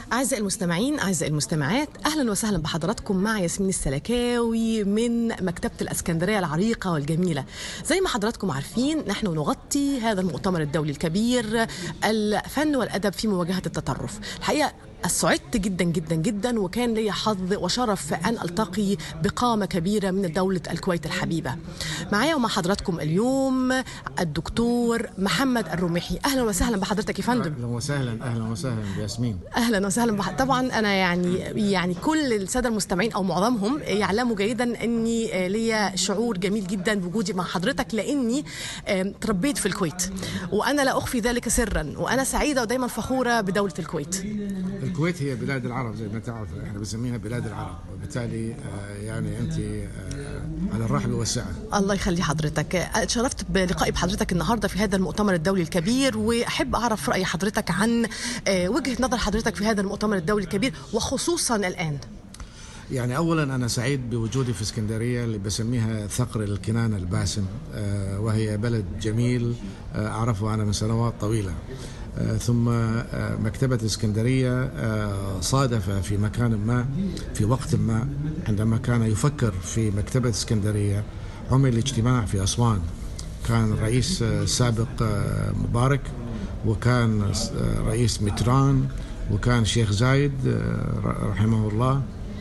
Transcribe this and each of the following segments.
أعزائي المستمعين، أعزائي المستمعات، أهلا وسهلا بحضراتكم مع ياسمين السلكاوي من مكتبة الإسكندرية العريقة والجميلة. زي ما حضراتكم عارفين نحن نغطي هذا المؤتمر الدولي الكبير، الفن والأدب في مواجهة التطرف. الحقيقة سعدت جدا جدا جدا، وكان لي حظ وشرف أن ألتقي بقامة كبيرة من دولة الكويت الحبيبة. معايا ومع حضراتكم اليوم الدكتور محمد الرميحي. أهلا وسهلا بحضرتك يا فندم. أهلا وسهلا، أهلا وسهلا بياسمين. أهلا وسهلا طبعا أنا يعني كل السادة المستمعين أو معظمهم يعلموا جيدا أني لي شعور جميل جدا بوجودي مع حضرتك، لأني تربيت في الكويت وأنا لا أخفي ذلك سرا، وأنا سعيدة ودايما فخورة بدولة الكويت. الكويت هي بلاد العرب زي ما تعرف، احنا بنسميها بلاد العرب، وبالتالي يعني انت على الرحب والسعه. الله يخلي حضرتك. اتشرفت بلقائي بحضرتك النهارده في هذا المؤتمر الدولي الكبير، واحب اعرف راي حضرتك عن وجهه نظر حضرتك في هذا المؤتمر الدولي الكبير، وخصوصا الان. يعني اولا انا سعيد بوجودي في اسكندريه اللي بسميها ثغر الكنانه الباسم، وهي بلد جميل اعرفه انا من سنوات طويله. ثم مكتبة اسكندرية صادف في مكان ما في وقت ما عندما كان يفكر في مكتبة اسكندرية عمل اجتماع في أسوان. كان الرئيس السابق مبارك، وكان رئيس متران، وكان شيخ زايد رحمه الله،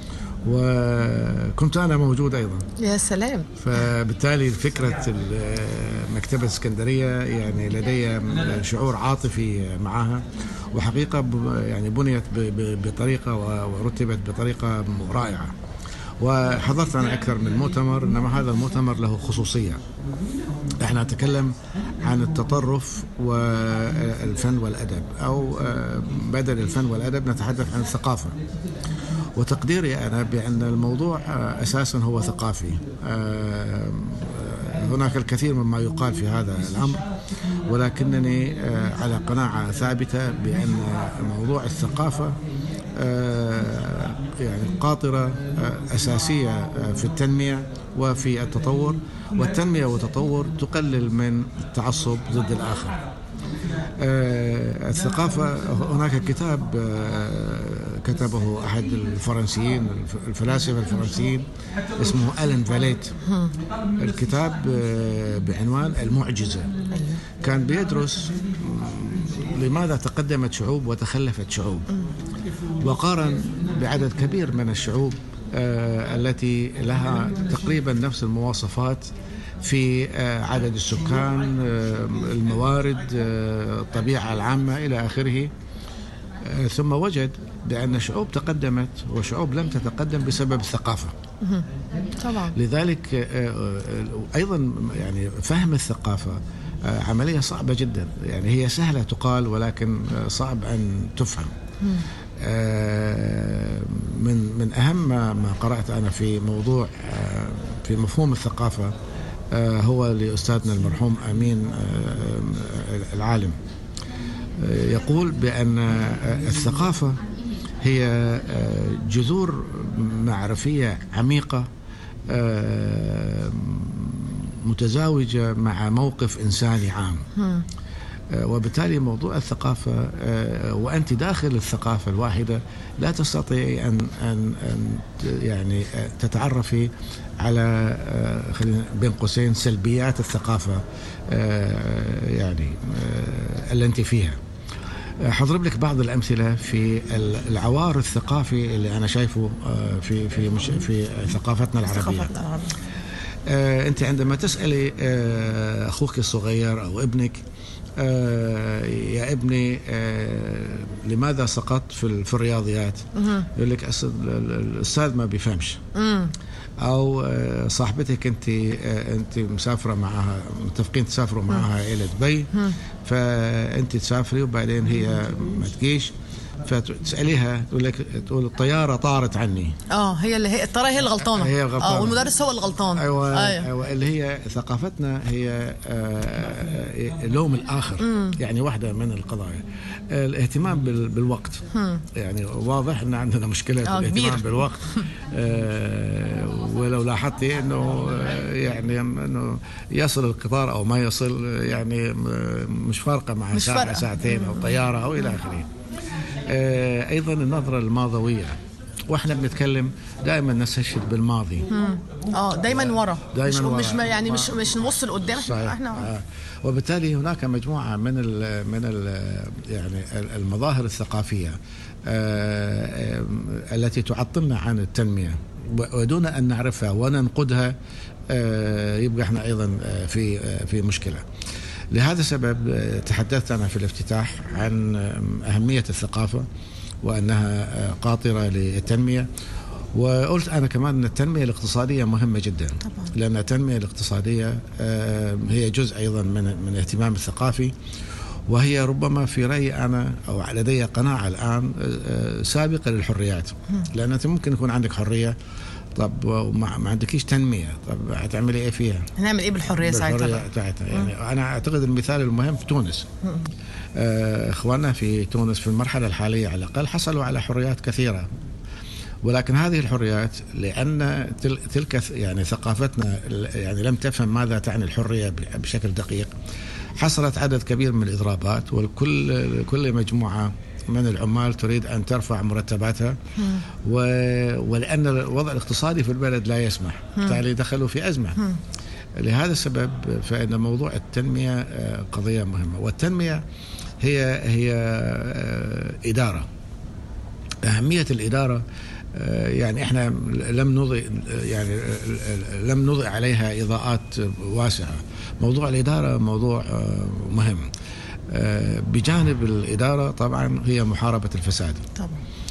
وكنت أنا موجود أيضا. يا سلام. فبالتالي فكرة مكتبة اسكندرية يعني لدي شعور عاطفي معها، وحقيقة يعني بنيت بطريقة ورتبت بطريقة رائعة. وحضرت أنا أكثر من مؤتمر، إنما هذا المؤتمر له خصوصية. احنا نتكلم عن التطرف والفن والأدب، أو بدل الفن والأدب نتحدث عن الثقافة. وتقديري أنا بأن الموضوع أساسا هو ثقافي. هناك الكثير مما يقال في هذا الأمر، ولكنني على قناعة ثابتة بأن موضوع الثقافة يعني قاطرة أساسية في التنمية وفي التطور، والتنمية والتطور تقلل من التعصب ضد الآخر. الثقافة، هناك كتاب كتبه أحد الفرنسيين الفلاسفة الفرنسيين اسمه ألان فاليت. الكتاب بعنوان المعجزة. كان بيدرس لماذا تقدمت شعوب وتخلفت شعوب، وقارن بعدد كبير من الشعوب التي لها تقريبا نفس المواصفات في عدد السكان، الموارد، الطبيعة العامة إلى آخره. ثم وجد بأن شعوب تقدمت وشعوب لم تتقدم بسبب الثقافة. طبعا. لذلك أيضا يعني فهم الثقافة عملية صعبة جدا. يعني هي سهلة تقال، ولكن صعب أن تفهم. من أهم ما قرأت أنا في موضوع في مفهوم الثقافة هو لأستاذنا المرحوم أمين العالم. يقول بأن الثقافة هي جذور معرفية عميقة متزاوجة مع موقف إنساني عام. وبالتالي موضوع الثقافة، وأنت داخل الثقافة الواحدة لا تستطيع أن يعني تتعرفي على خلينا بين قوسين سلبيات الثقافة يعني اللي أنت فيها. حضرب لك بعض الأمثلة في العوار الثقافي اللي أنا شايفه في ثقافتنا العربية. أنت عندما تسألي أخوك الصغير أو ابنك يا ابني لماذا سقطت في الرياضيات، يقول لك الأستاذ ما بيفهمش. أو صاحبتك أنت مسافرة معها، متفقين تسافروا معها إلى دبي، فأنت تسافري وبعدين هي ما تجيش، فتسأليها تقول الطيارة طارت عني. هي الطيارة هي الغلطانة. هي الغلطانة. والمدرس هو الغلطان. أيوة. اللي هي ثقافتنا هي لوم الآخر. يعني واحدة من القضايا الاهتمام بالوقت. يعني واضح أن عندنا مشكلة الاهتمام بالوقت. ولو لاحظتي أنه يعني أنه يصل القطار أو ما يصل، يعني مش فارقة مع ساعة ساعتين أو طيارة أو إلى آخره. أيضا النظرة الماضوية، واحنا بنتكلم دائما نستشهد بالماضي. دايما ورا، مش ورا. يعني مش نبص لقدام. احنا وبالتالي هناك مجموعه من يعني المظاهر الثقافيه التي تعطلنا عن التنميه، ودون ان نعرفها وننقدها يبقى احنا ايضا في مشكله. لهذا السبب تحدثت انا في الافتتاح عن اهميه الثقافه وأنها قاطرة للتنمية، وقلت أنا كمان أن التنمية الاقتصادية مهمة جدا طبعا. لأن التنمية الاقتصادية هي جزء أيضا من الاهتمام الثقافي، وهي ربما في رأيي أنا أو لدي قناعة الآن سابقة للحريات. لأن أنت ممكن يكون عندك حرية، طب ما عندكيش تنمية، طب هتعملي إيه فيها؟ هنعمل إيه بالحرية ساعتها؟ يعني أنا أعتقد المثال المهم في تونس. إخواننا في تونس في المرحلة الحالية على الأقل حصلوا على حريات كثيرة، ولكن هذه الحريات لأن تلك يعني ثقافتنا يعني لم تفهم ماذا تعني الحرية بشكل دقيق، حصلت عدد كبير من الإضرابات، وكل مجموعة من العمال تريد أن ترفع مرتباتها، ولأن الوضع الاقتصادي في البلد لا يسمح، بالتالي دخلوا في أزمة. لهذا السبب فإن موضوع التنمية قضية مهمة، والتنمية هي إدارة. أهمية الإدارة يعني احنا لم نضع عليها إضاءات واسعة. موضوع الإدارة موضوع مهم. بجانب الإدارة طبعا هي محاربة الفساد. طبعا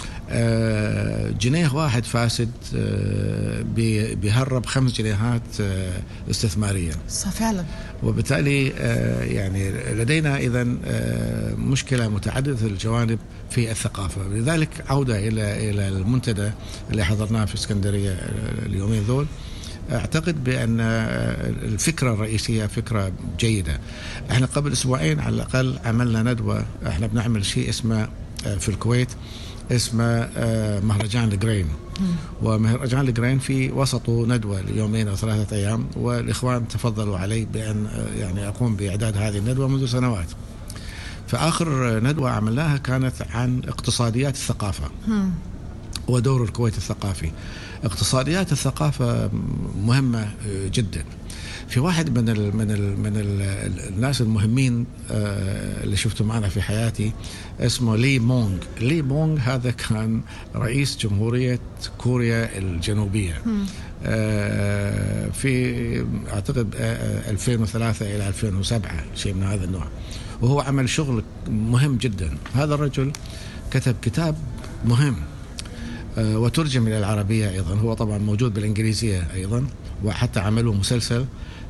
جنيه واحد فاسد بيهرب 5 جنيهات استثمارية. صح فعلا. وبالتالي يعني لدينا إذن مشكلة متعددة الجوانب في الثقافة. لذلك عودة إلى المنتدى اللي حضرناه في اسكندرية اليومين ذول، أعتقد بأن الفكرة الرئيسية فكرة جيدة. احنا قبل أسبوعين على الأقل عملنا ندوة، احنا بنعمل شيء اسمه في الكويت اسمه مهرجان الجرين، ومهرجان الجرين في وسطه ندوة ليومين أو 3 أيام، والإخوان تفضلوا علي بأن يعني أقوم بإعداد هذه الندوة منذ سنوات. فآخر ندوة عملناها كانت عن اقتصاديات الثقافة ودور الكويت الثقافي. اقتصاديات الثقافة مهمة جدا. في واحد من الناس المهمين اللي شفته معنا في حياتي اسمه لي مونغ. لي مونغ هذا كان رئيس جمهورية كوريا الجنوبية في أعتقد 2003 إلى 2007 شيء من هذا النوع، وهو عمل شغل مهم جدا. هذا الرجل كتب كتاب مهم وترجم إلى العربية أيضا، هو طبعا موجود بالإنجليزية أيضا، وحتى عملوا مسلسل.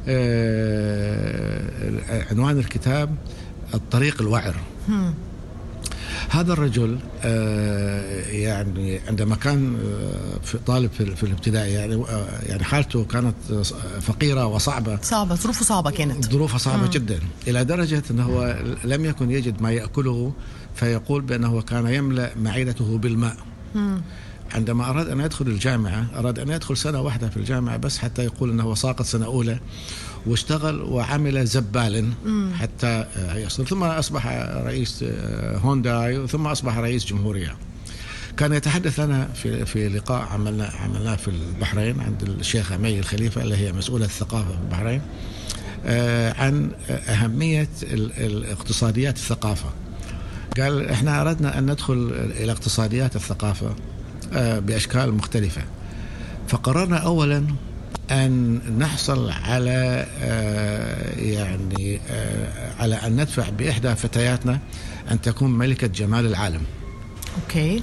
عنوان الكتاب الطريق الوعر. هذا الرجل يعني عندما كان طالب في الابتدائي يعني حالته كانت فقيرة وصعبة، ظروفه صعبة كانت، ظروفه صعبة جدا، إلى درجة أنه لم يكن يجد ما يأكله، فيقول بأنه كان يملأ معدته بالماء. عندما أراد أن يدخل الجامعة، أراد أن يدخل سنة واحدة في الجامعة بس حتى يقول أنه ساقط سنة أولى، واشتغل وعمل زبالا حتى يصل، ثم أصبح رئيس هونداي، ثم أصبح رئيس جمهورية. كان يتحدث لنا في لقاء عملناه في البحرين عند الشيخ عمي الخليفة اللي هي مسؤولة الثقافة في البحرين، عن أهمية الاقتصاديات الثقافة. قال إحنا أردنا أن ندخل إلى اقتصاديات الثقافة بأشكال مختلفة، فقررنا أولا أن نحصل على يعني على أن ندفع بإحدى فتياتنا أن تكون ملكة جمال العالم. أوكي.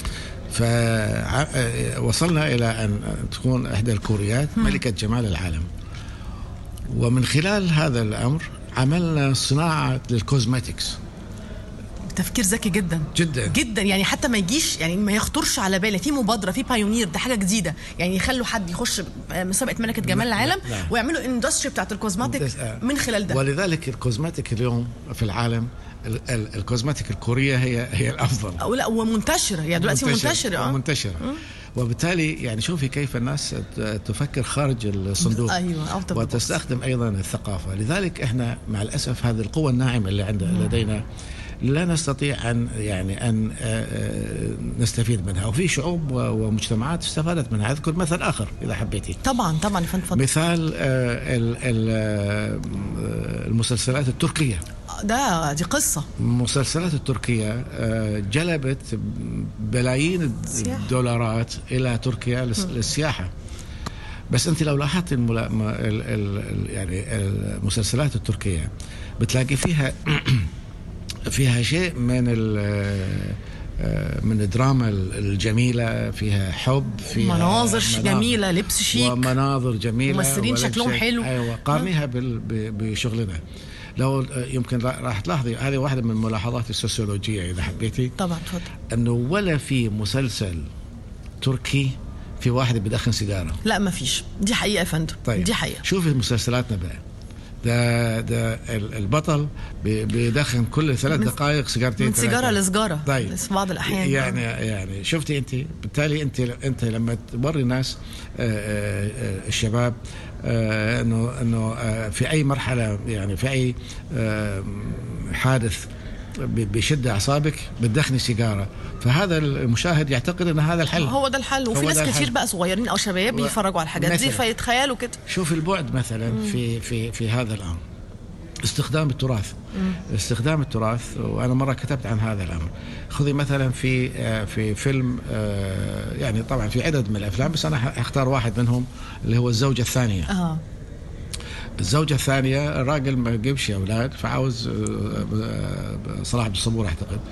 فوصلنا إلى أن تكون إحدى الكوريات ملكة جمال العالم، ومن خلال هذا الأمر عملنا صناعة للكوزماتيكس. تفكير ذكي جدا جدا جدا، يعني حتى ما يجيش، يعني ما يخطرش على بالي في مبادره، في بايونير، ده حاجه جديده، يعني يخلوا حد يخش مسابقه ملكه جمال العالم ويعملوا الاندستري بتاعت الكوزماتيك من خلال ده. ولذلك الكوزماتيك اليوم في العالم الكوزماتيك الكورية هي الأفضل، أو لا ومنتشرة، يعني دلوقتي منتشرة. وبالتالي يعني شوفي كيف الناس تفكر خارج الصندوق. أيوة. وتستخدم أيضا الثقافة. لذلك إحنا مع الأسف هذه القوة الناعمة اللي لدينا لا نستطيع أن نستفيد منها، وفي شعوب ومجتمعات استفادت منها. أذكر مثل آخر إذا حبيتي. طبعا مثال المسلسلات التركية. دي قصة. المسلسلات التركية جلبت بلايين الدولارات إلى تركيا للسياحة. بس أنت لو لاحظت يعني المسلسلات التركية بتلاقي فيها شيء من الدراما الجميلة، فيها حب، فيها مناظر جميلة، لبس شيك، ومناظر جميلة، ممثلين شكلهم حلو. أيوة، قارنيها بشغلنا. لو يمكن راح تلاحظي هذه واحدة من الملاحظات السوسيولوجية إذا حبيتي. طبعا تفضل. أنه ولا في مسلسل تركي في واحد بيدخن سيجارة. لا ما فيش، دي حقيقة يا فندم. طيب. دي حقيقة. شوفي مسلسلاتنا بقى، ده البطل بيدخن كل 3 دقائق سيجارتين، من سيجارة لسجارة. طيب. في بعض الأحيان يعني شفتي بالتالي انت لما توري الناس الشباب انه في اي مرحلة، يعني في اي حادث بشد أعصابك بتدخني سيجارة، فهذا المشاهد يعتقد أن هذا الحل. هو ده الحل. وفي ناس كتير بقى صغيرين أو شباب بيفرجوا على الحاجات دي فيتخيلوا كده. شوف البعد مثلا في هذا الأمر. استخدام التراث، وأنا مرة كتبت عن هذا الأمر. خذي مثلا في فيلم، يعني طبعا في عدد من الأفلام بس أنا أختار واحد منهم اللي هو الزوجة الثانية. الزوجة الثانية، الراجل ما جيبش أولاد فعاوز صلاح عبد الصبور أعتقد،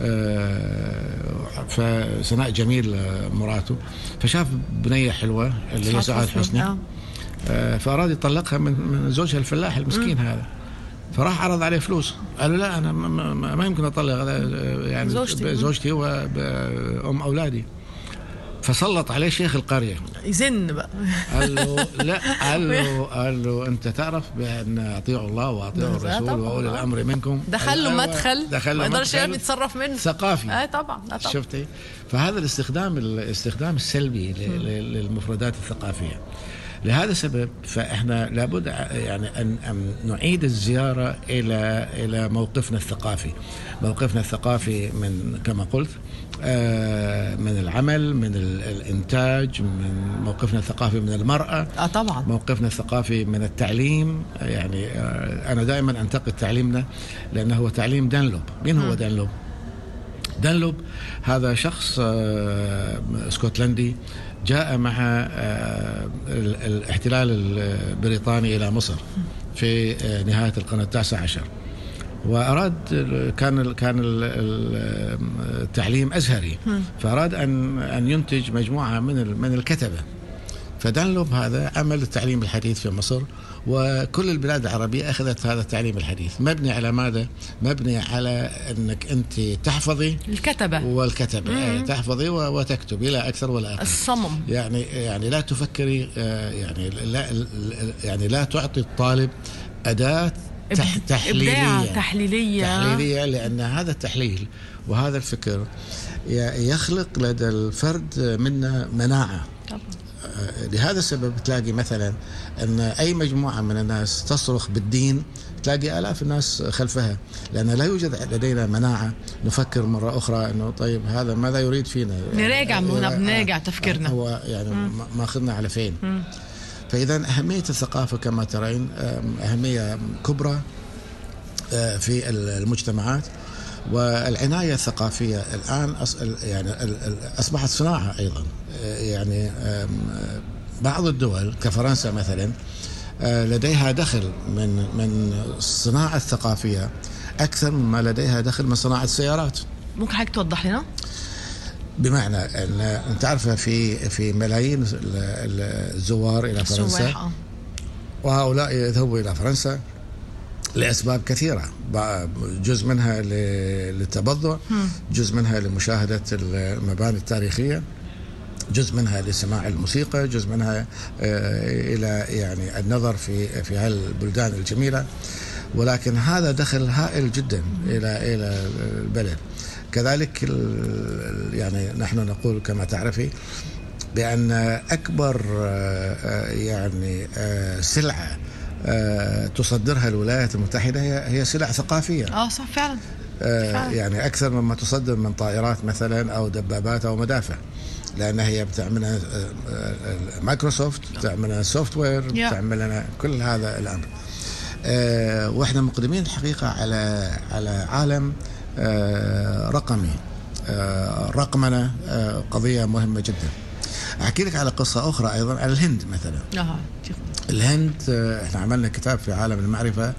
فسناء جميل مراته، فشاف بنية حلوة اللي هي سعاد حسني، فأراد يطلقها من زوجها الفلاح المسكين هذا، فراح عرض عليه فلوس. قال له لا أنا ما يمكن أطلق يعني زوجتي وأم أولادي. فسلط عليه شيخ القرية يزن بقى. قال له لا، قال له أنت تعرف بأن أطيعوا الله وأطيعوا الرسول وأولي الأمر منكم. دخل له مدخل ما يقدرش يتصرف منه، ثقافي. طبعا. شفتي؟ فهذا الاستخدام السلبي للمفردات الثقافية. لهذا السبب فإحنا لابد يعني أن نعيد الزيارة إلى موقفنا الثقافي من كما قلت من العمل، من الإنتاج، من موقفنا الثقافي من المرأة، طبعا موقفنا الثقافي من التعليم. يعني أنا دائما أنتقد تعليمنا لأنه هو تعليم دانلوب. مين هو دانلوب؟ دانلوب هذا شخص اسكتلندي جاء مع الاحتلال البريطاني إلى مصر في نهاية القرن 19، وأراد كان التعليم أزهري، فأراد أن ينتج مجموعة من الكتبة. فدانلوب هذا عمل التعليم الحديث في مصر، وكل البلاد العربية أخذت هذا التعليم الحديث. مبني على ماذا؟ مبني على أنك أنت تحفظي الكتبة تحفظي وتكتبي، لا أكثر ولا أقل. الصمم يعني لا تفكري، يعني لا تعطي الطالب أداة تحليلية، لأن هذا التحليل وهذا الفكر يخلق لدى الفرد منا مناعة. طبعا. لهذا السبب تلاقي مثلا أن أي مجموعة من الناس تصرخ بالدين تلاقي آلاف الناس خلفها، لأن لا يوجد لدينا مناعة نفكر مرة أخرى أنه طيب هذا ماذا يريد فينا، نراجع تفكيرنا، هو يعني ما أخذنا على فين. فإذا أهمية الثقافة كما ترين أهمية كبرى في المجتمعات، والعناية الثقافية الآن يعني أصبحت صناعة أيضا. يعني بعض الدول كفرنسا مثلا لديها دخل من الصناعة الثقافية أكثر مما لديها دخل من صناعة السيارات. ممكن حضرتك توضح لنا؟ بمعنى أن أنت عارفة في ملايين الزوار إلى فرنسا، وهؤلاء يذهبوا إلى فرنسا لأسباب كثيرة، جزء منها للتبضع، جزء منها لمشاهدة المباني التاريخية، جزء منها لسماع الموسيقى، جزء منها إلى يعني النظر في هالبلدان الجميلة. ولكن هذا دخل هائل جدا إلى البلد. كذلك يعني نحن نقول كما تعرفي بأن أكبر يعني سلعة تصدرها الولايات المتحدة هي سلع ثقافية. صح فعلا. يعني أكثر مما تصدر من طائرات مثلا أو دبابات أو مدافع، لأن هي بتعملها مايكروسوفت، بتعملها سوفت وير، بتعملنا كل هذا الأمر. وإحنا مقدمين الحقيقة على عالم رقمي. رقمنة قضية مهمة جدا. أحكي لك على قصة أخرى أيضا على الهند مثلا. الهند إحنا عملنا كتاب في عالم المعرفة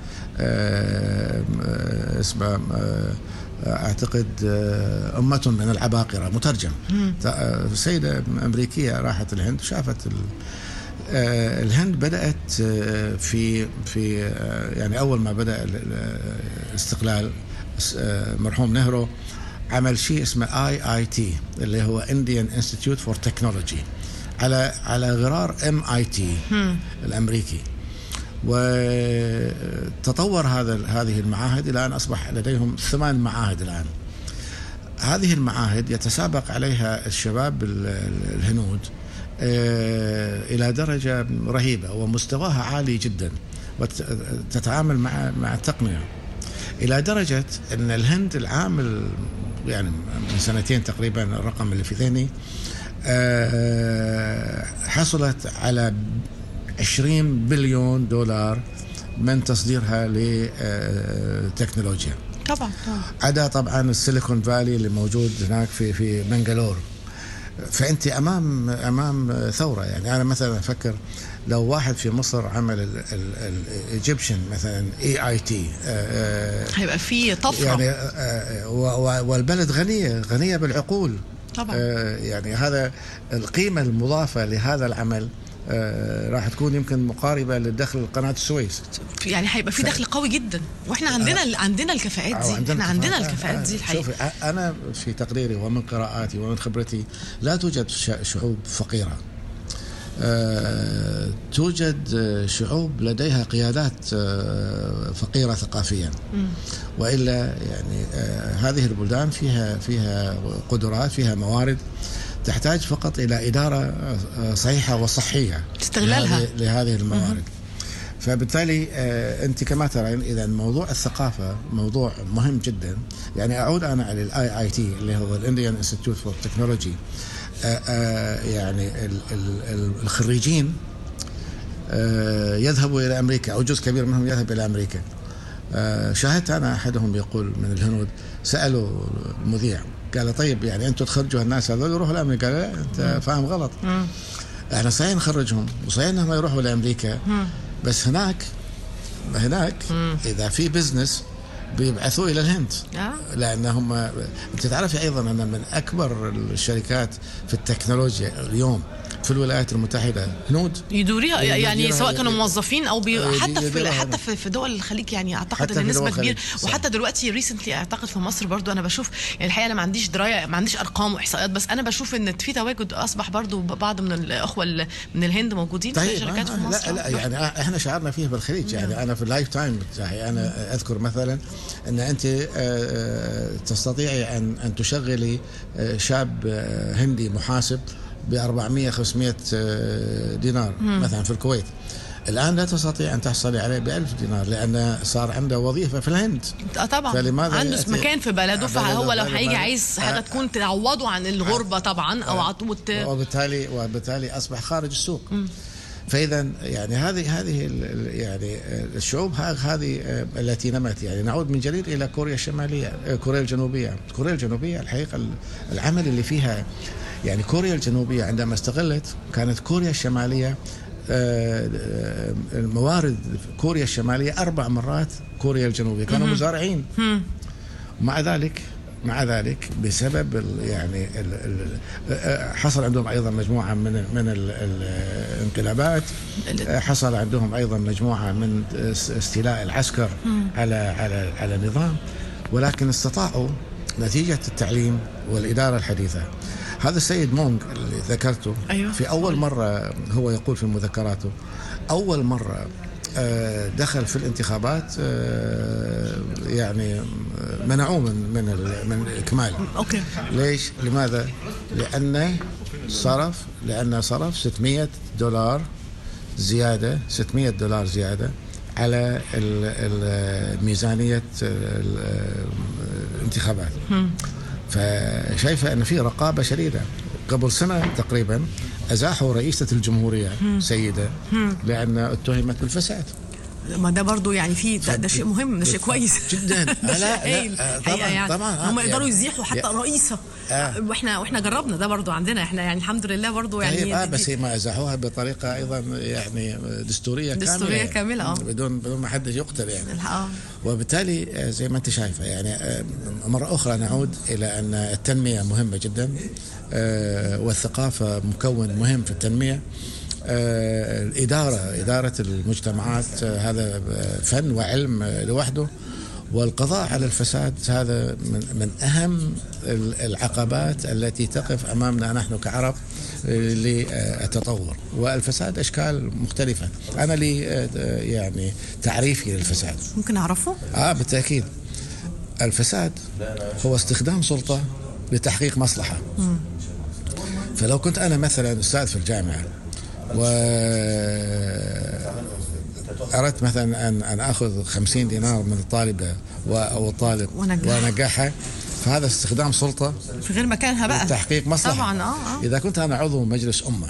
اسمه أعتقد أمة من العباقرة، مترجم. سيدة أمريكية راحت الهند وشافت الهند بدأت في يعني أول ما بدأ الاستقلال مرحوم نهرو عمل شيء اسمه IIT اللي هو Indian Institute for Technology على غرار MIT الأمريكي. وتطور هذه المعاهد إلى أن أصبح لديهم 8 معاهد الآن. هذه المعاهد يتسابق عليها الشباب الهنود إلى درجة رهيبة ومستواها عالي جدا، وتتعامل مع التقنية إلى درجة أن الهند العام يعني من سنتين تقريبا الرقم اللي في ذهني حصلت على 20 بليون دولار من تصديرها لتكنولوجيا. طبعا عدا طبعا السيليكون فالي اللي موجود هناك في بنغالور. فأنت أمام ثورة. يعني أنا مثلا أفكر لو واحد في مصر عمل الإيجيبشن مثلا EIT هيبقى فيه طفرة يعني والبلد غنية بالعقول طبعا. يعني هذا القيمة المضافة لهذا العمل راح تكون يمكن مقاربة للدخل قناة السويس. يعني هيبقى في دخل قوي جدا، واحنا عندنا الكفاءات دي. احنا عندنا الكفاءات دي الحقيقة. شوفي أنا في تقديري ومن قراءاتي ومن خبرتي لا توجد شعوب فقيرة. توجد شعوب لديها قيادات فقيرة ثقافيا، وإلا يعني هذه البلدان فيها قدرات، فيها موارد، تحتاج فقط إلى إدارة صحيحة وصحية استغلالها لهذه الموارد. فبالتالي أنت كما ترين إذا موضوع الثقافة موضوع مهم جدا. يعني أعود أنا على IIT اللي هو الإنديان انستيتيوت فور تكنولوجي. يعني الخريجين يذهبوا إلى أمريكا أو جزء كبير منهم يذهب إلى أمريكا. شاهدت أنا أحدهم يقول من الهنود، سألوا المذيع قال طيب يعني أنتم تخرجوا الناس هذول يروحوا لأمريكا؟ قال لا أنت فاهم غلط. احنا صحيح نخرجهم وصحيح انهم يروحوا لأمريكا، بس هناك إذا في بزنس بيبعثوه إلى الهند. لأنهم أنت تعرفي أيضا أن من أكبر الشركات في التكنولوجيا اليوم في الولايات المتحدة هنود يدوريها، يعني سواء كانوا موظفين أو حتى في دول الخليج. يعني أعتقد أن نسبة كبيرة، وحتى دلوقتي ريسنتلي أعتقد في مصر برضو أنا بشوف. يعني الحقيقة أنا ما عنديش دراية، ما عنديش أرقام وإحصائيات، بس أنا بشوف أن في تواجد أصبح برضو بعض من الأخوة من الهند موجودين في شركات في مصر. لا يعني إحنا شعرنا فيه بالخليج. يعني أنا في اللايف تايم بتاعي أنا أذكر مثلا أن أنت تستطيعي أن تشغلي شاب هندي محاسب ب400-500 دينار مثلا في الكويت. الآن لا تستطيع أن تحصلي عليه ب1000 دينار لأن صار عنده وظيفة في الهند. طبعا عنده مكان في بلده، فهو لو هيجي عايز حاجة تكون تعوضه عن الغربة طبعا أو عطوت، وبالتالي أصبح خارج السوق. فإذا يعني هذه يعني الشعوب هذه التي نمت. يعني نعود من جديد إلى كوريا الشمالية، كوريا الجنوبية الحقيقة العمل اللي فيها. يعني كوريا الجنوبية عندما استقلت كانت كوريا الشمالية الموارد كوريا الشمالية 4 مرات كوريا الجنوبية. كانوا مزارعين. مع ذلك بسبب يعني حصل عندهم أيضا مجموعة من الانقلابات، حصل عندهم أيضا مجموعة من استيلاء العسكر على النظام، ولكن استطاعوا نتيجة التعليم والإدارة الحديثة. هذا السيد مونغ اللي ذكرته في أول مرة هو يقول في مذكراته أول مرة دخل في الانتخابات يعني منعوه من الإكمال. ليش؟ لماذا؟ لأنه صرف 600 دولار زيادة على ميزانية الانتخابات. فشايفة أن في رقابة شديدة. قبل سنة تقريبا أزاحوا رئيسة الجمهورية سيدة لأن اتهمت بالفساد. ما ده برضو يعني في ده شيء مهم، ده شيء كويس جدا. لا طبعا يعني طبعا هم يقدروا يزيحوا حتى رئيسة. واحنا جربنا ده برضو عندنا احنا يعني الحمد لله برضو يعني بس ما ازاحوها بطريقه ايضا يعني دستوريه كامله بدون ما حد يقتل يعني. وبالتالي زي ما انت شايفه يعني مره اخرى نعود الى ان التنميه مهمه جدا، والثقافه مكون مهم في التنميه. إدارة المجتمعات هذا فن وعلم لوحده، والقضاء على الفساد هذا من أهم العقبات التي تقف أمامنا نحن كعرب للتطور. والفساد أشكال مختلفة. أنا لي يعني تعريفي للفساد، ممكن أعرفه؟ بالتأكيد. الفساد هو استخدام سلطة لتحقيق مصلحة. فلو كنت أنا مثلا أستاذ في الجامعة وأردت مثلا أن أخذ 50 دينار من الطالبة أو الطالب ونجحها، فهذا استخدام سلطة في غير مكانها بقى لتحقيق مصلحة. طبعا إذا كنت أنا عضو مجلس أمة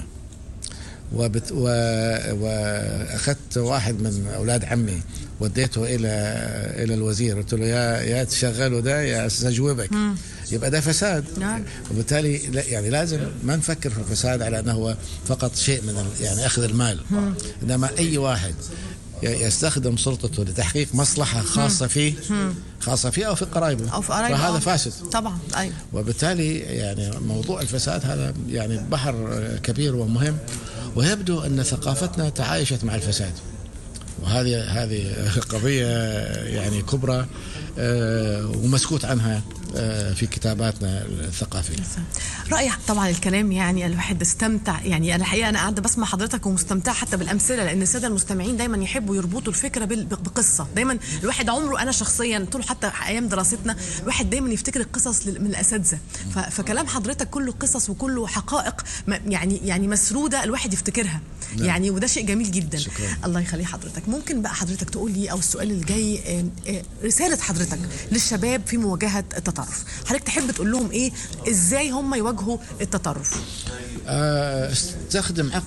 وأخذت واحد من أولاد عمي وديته إلى الوزير، قلت له يا تشغله ده يا استجوبك، يبقى ده فساد. وبالتالي يعني لازم ما نفكر في الفساد على أنه هو فقط شيء من يعني أخذ المال، إنما أي واحد يستخدم سلطته لتحقيق مصلحة خاصة فيه أو في قرايبه فهذا فاسد طبعا. أيوة. وبالتالي يعني موضوع الفساد هذا يعني بحر كبير ومهم، ويبدو أن ثقافتنا تعايشت مع الفساد، وهذه قضية يعني كبرى ومسكوت عنها في كتاباتنا الثقافية. رأيي طبعا الكلام يعني الواحد استمتع، يعني أنا الحقيقة أنا قاعدة بسمع حضرتك ومستمتع حتى بالأمثلة، لأن السادة المستمعين دايما يحبوا يربطوا الفكرة بقصة. دايما الواحد عمره، أنا شخصيا طول حتى أيام دراستنا الواحد دايما يفتكر القصص من الأساتذة، فكلام حضرتك كله قصص وكله حقائق يعني مسرودة الواحد يفتكرها. يعني وده شيء جميل جدا. شكرا. الله يخلي حضرتك. ممكن بقى حضرتك تقول لي، أو السؤال اللي جاي، رسالة حضرتك للشباب في مواجهة التطرف، حضرتك تحب تقول لهم ايه؟ ازاي هم يواجهوا التطرف؟ استخدم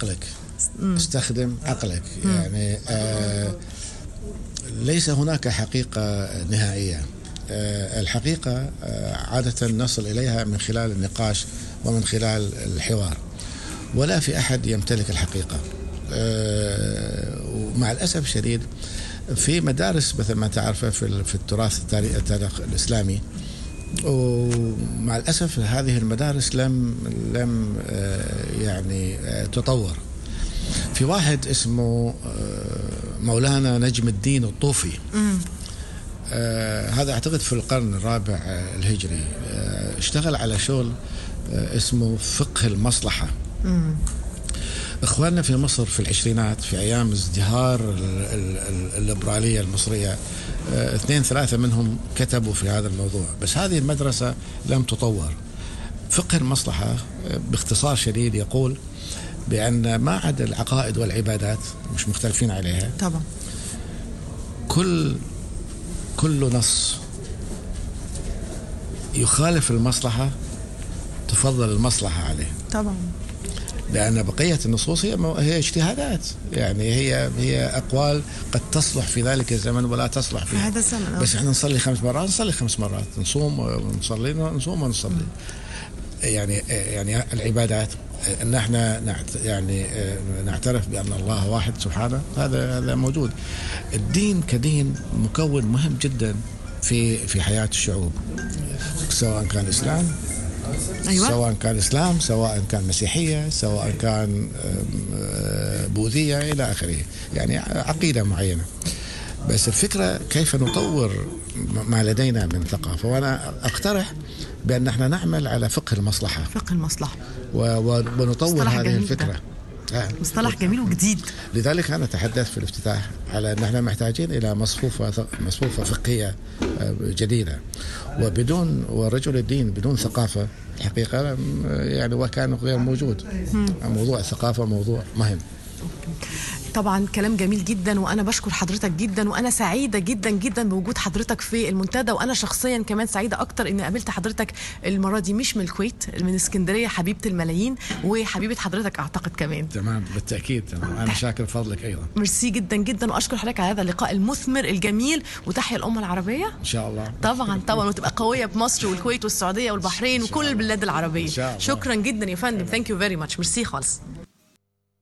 عقلك. يعني ليس هناك حقيقة نهائية. الحقيقة عادة نصل إليها من خلال النقاش ومن خلال الحوار، ولا في أحد يمتلك الحقيقة. ومع الأسف الشديد في مدارس مثل ما تعرف في التراث التاريخ الإسلامي، ومع الأسف هذه المدارس لم يعني تطور. في واحد اسمه مولانا نجم الدين الطوفي، هذا أعتقد في القرن الرابع الهجري، اشتغل على شغل اسمه فقه المصلحة. إخواننا في مصر في العشرينات في أيام ازدهار الليبرالية المصرية 2-3 منهم كتبوا في هذا الموضوع، بس هذه المدرسة لم تطور. فقه المصلحة باختصار شديد يقول بأن ما عدا العقائد والعبادات مش مختلفين عليها طبعا، كل نص يخالف المصلحة تفضل المصلحة عليه طبعا، لأن بقية النصوص هي اجتهادات، يعني هي أقوال قد تصلح في ذلك الزمن ولا تصلح في هذا الزمن. بس احنا نصلي 5 مرات نصلي 5 مرات، نصوم ونصلي. يعني العبادات ان احنا نعترف بأن الله واحد سبحانه، هذا موجود. الدين كدين مكون مهم جدا في حياة الشعوب، سواء كان إسلام، أيوة. سواء كان مسيحية، سواء كان بوذية إلى آخره، يعني عقيدة معينة. بس الفكرة كيف نطور ما لدينا من ثقافة، وأنا أقترح بأن احنا نعمل على فقه المصلحة ونطور هذه الفكرة. مصطلح جميل وجديد. لذلك أنا تحدثت في الافتتاح على أن احنا محتاجين إلى مصفوفة فقهية جديدة، ورجل الدين بدون ثقافة الحقيقة يعني وكان غير موجود. موضوع الثقافة موضوع مهم. طبعا كلام جميل جدا، وانا بشكر حضرتك جدا، وانا سعيده جدا جدا بوجود حضرتك في المنتدى، وانا شخصيا كمان سعيده اكتر اني قابلت حضرتك المره دي مش من الكويت، من اسكندريه، حبيبه الملايين وحبيبه حضرتك اعتقد كمان. تمام بالتاكيد. تمام، انا شاكر فضلك ايضا. ميرسي جدا جدا، واشكر حضرتك على هذا اللقاء المثمر الجميل، وتحيا الامه العربيه ان شاء الله. طبعا طبعا، وتبقى قويه بمصر والكويت والسعوديه والبحرين وكل البلاد العربيه. إن شاء الله. شكرا جدا يا فندم، ثانك يو فيري ماتش، ميرسي خالص.